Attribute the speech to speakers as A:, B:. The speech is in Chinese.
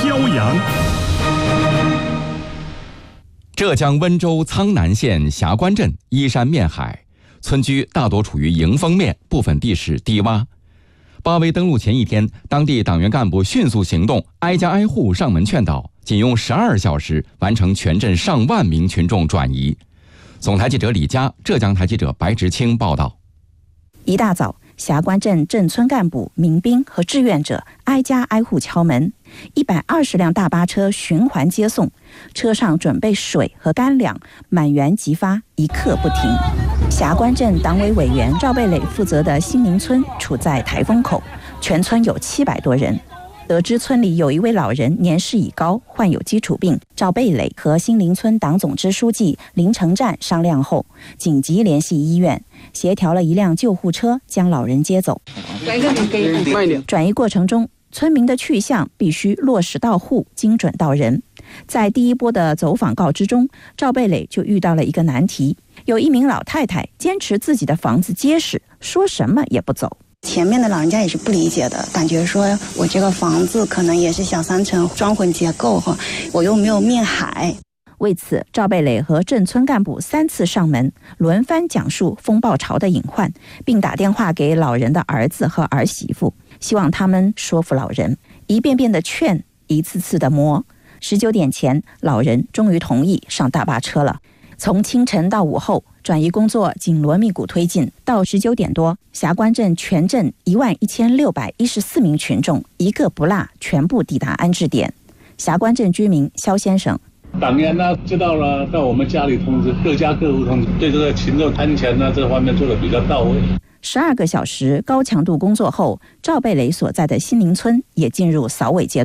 A: 飘扬。浙江温州苍南县霞关镇依山面海，村居大多处于迎风面，部分地势低洼。巴威登陆前一天，当地党员干部迅速行动，挨家挨户上门劝导，仅用12小时完成全镇上万名群众转移。总台记者李佳，浙江台记者白直清报道。
B: 一大早，霞关镇镇村干部、民兵和志愿者挨家挨户敲门，120辆大巴车循环接送，车上准备水和干粮，满员即发，一刻不停。霞关镇党委委员赵贝磊负责的新林村处在台风口，全村有700多人。得知村里有一位老人年事已高，患有基础病，赵贝磊和新林村党总支书记林成战商量后，紧急联系医院，协调了一辆救护车将老人接走。转移过程中，村民的去向必须落实到户，精准到人。在第一波的走访告知中，赵贝磊就遇到了一个难题，有一名老太太坚持自己的房子结实，说什么也不走。
C: 前面的老人家也是不理解的，感觉说我这个房子可能也是小3层装混结构哈，我又没有面海。
B: 为此，赵贝磊和镇村干部3次上门，轮番讲述风暴潮的隐患，并打电话给老人的儿子和儿媳妇，希望他们说服老人，一遍遍的劝，一次次的磨。19点前，老人终于同意上大巴车了。从清晨到午后，转移工作紧锣密鼓推进。到19点多，霞关镇全镇11614名群众一个不落全部抵达安置点。霞关镇居民肖先生：
D: 党员呢知道了，到我们家里通知，各家各户通知，对这个群众安全呢这方面做得比较到位。
B: 12个小时高强度工作后，赵贝磊所在的新林村也进入扫尾阶段。